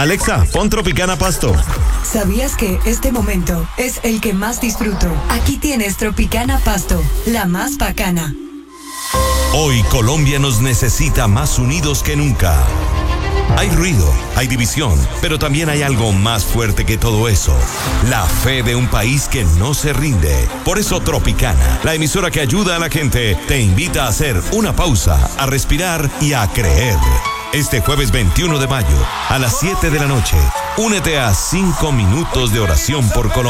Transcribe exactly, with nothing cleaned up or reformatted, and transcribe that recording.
Alexa, pon Tropicana Pasto. ¿Sabías que este momento es el que más disfruto? Aquí tienes Tropicana Pasto, la más bacana. Hoy Colombia nos necesita más unidos que nunca. Hay ruido, hay división, pero también hay algo más fuerte que todo eso. La fe de un país que no se rinde. Por eso Tropicana, la emisora que ayuda a la gente, te invita a hacer una pausa, a respirar y a creer. Este jueves veintiuno de mayo, a las siete de la noche, únete a cinco minutos de oración por Colombia.